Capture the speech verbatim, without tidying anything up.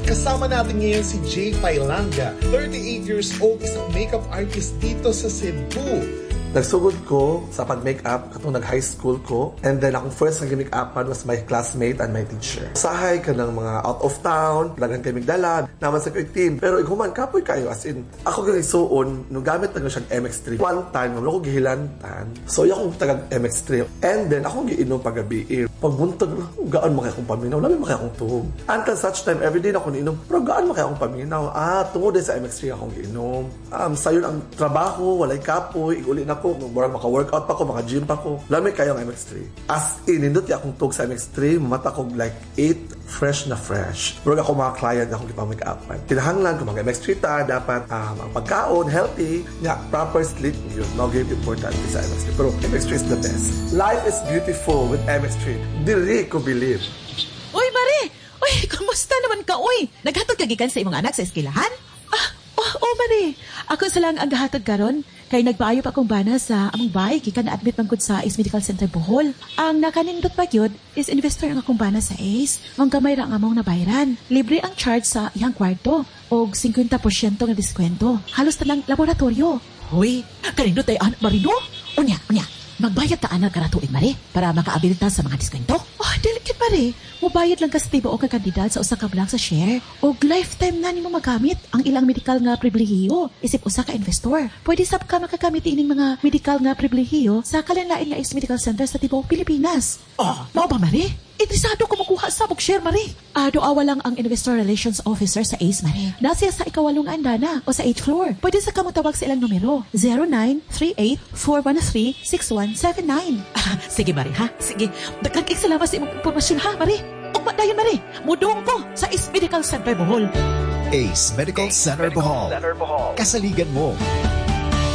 Kasama natin ngayon si Jay Pailanga, thirty-eight years old, isang makeup artist dito sa Cebu. Nagsugod ko sa pag-makeup katong nag-high school ko, and then akong first nag-makeupan was my classmate and my teacher. Sahay ka ng mga out of town, daghan kay Migdala, naman sa kay team. Pero iguman, kapoy kayo, as in, ako kang isuon, nung gamit na siya M X three. One time, nung ako gihilantan, so yung akong tagang M X three. And then, akong giinom pag-gabi. Pagbuntag, gaan makaya akong paminaw, lamin makaya akong tuhog. Until such time, everyday na ako niinom, pero gaan makaya akong paminaw. Ah, tungod din sa M X three akong giinom. Um, sayon ang trabaho, walay kapoy, iguli na ko, murag maka-workout pa ko, maka-gym pa ko. Lami kayo ang M X three. As in, nindot akong tug sa M X three, mata ko like eight, fresh na fresh. Murag ako mga client akong ipamake-upan. Kinahanglan kung mga M X three ta, dapat um, ang pagkaon, healthy, nga, proper sleep, yun. Mga very important sa M X three. Pero M X three is the best. Life is beautiful with M X three. Dili ko believe. Uy, Mari! Uy, kamusta naman ka, uy? Naghatod kagikan sa imong anak sa eskwelahan? Ah, oh, oh, Mari. Ako sa lang ang gahatod karon. Kay nagpaayo pa akong bana sa among bahay, kika na-admit man gud sa Ace Medical Center Bohol. Ang nakanindot pa gyud is investor ang akong bana sa Ace. Ang gamay ra ang among nabayran. Libre ang charge sa iyang kwarto og fifty percent nga diskwento. Halos talang laboratorio. Hoy, kanindot ay anak Marino? Unya, unya. Magbayad ta anal karatuig, Mari, para makaabil ta sa mga diskwento. Oh, delicate, Mari. Mubayad lang ka sa tiba o kakandidat sa usa ka blank sa share. O lifetime na nimo magamit ang ilang medical nga pribilehiyo isip usa ka investor. Pwede sab ka makagamit ining mga medical nga pribilehiyo sa kalinlain nga Ace Medical Center sa tibuok Pilipinas. Oh, mao ba, Mari? Interesado ko makuha sa bug share, Mari. Ah, doawa lang ang Investor Relations Officer sa Ace, Mari. Nasiya sa ikawalong andana o sa eighth floor. Pwede sa kamutawag sa ilang numero. zero nine three eight four one three six one seven nine. Ah, sige, Mari, ha? Sige. Nagkakik salamat sa imong impormasyon, ha, Mari? Ugma dayon, Mari. Mudong ko sa Ace Medical Center Bohol. Ace Medical Center Bohol. Kasaligan mo.